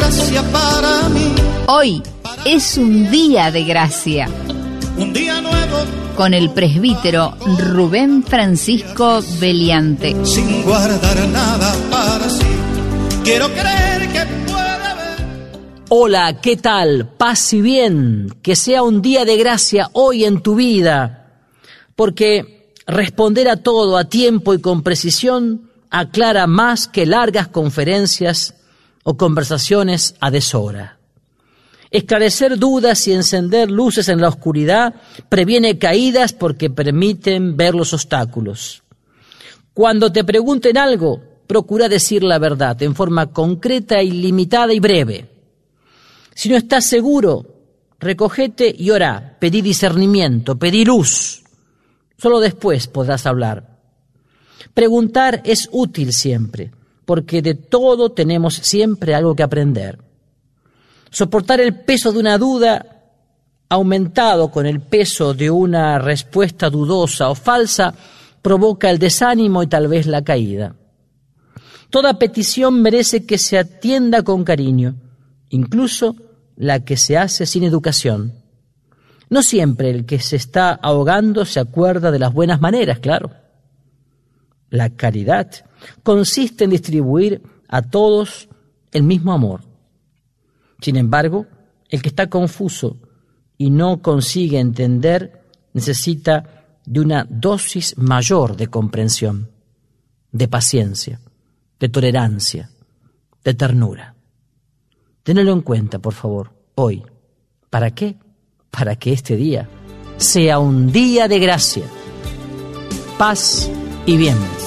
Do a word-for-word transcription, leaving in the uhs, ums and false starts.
gracia para mí. Hoy es un día de gracia. Un día nuevo. Con el presbítero Rubén Francisco Beliante. Sin guardar nada para sí. Quiero creer que puede haber. Hola, ¿qué tal? Paz y bien. Que sea un día de gracia hoy en tu vida. Porque responder a todo a tiempo y con precisión aclara más que largas conferencias o conversaciones a deshora. Esclarecer dudas y encender luces en la oscuridad previene caídas porque permiten ver los obstáculos. Cuando te pregunten algo, procura decir la verdad en forma concreta, ilimitada y breve. Si no estás seguro, recógete y orá, pedí discernimiento, pedí luz. Solo después podrás hablar. Preguntar es útil siempre, porque de todo tenemos siempre algo que aprender. Soportar el peso de una duda aumentado con el peso de una respuesta dudosa o falsa provoca el desánimo y tal vez la caída. Toda petición merece que se atienda con cariño, incluso la que se hace sin educación. No siempre el que se está ahogando se acuerda de las buenas maneras, claro. La caridad consiste en distribuir a todos el mismo amor. Sin embargo, el que está confuso y no consigue entender necesita de una dosis mayor de comprensión, de paciencia, de tolerancia, de ternura. Ténelo en cuenta, por favor, hoy. ¿Para qué? Para que este día sea un día de gracia, paz y bien.